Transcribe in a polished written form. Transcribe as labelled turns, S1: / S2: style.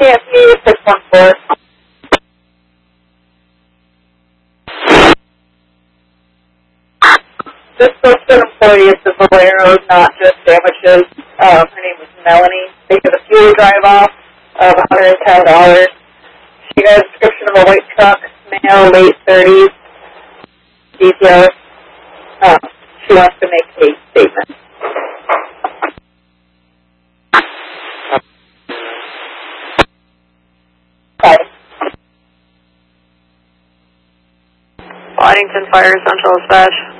S1: KFC 614. This was an employee at the Valero, not just damages. Her name was Melanie. They did a fuel drive-off of $110. She got a description of a white truck, male, late 30s, details. She wants to make a statement.
S2: Boddington Fire Central Dispatch.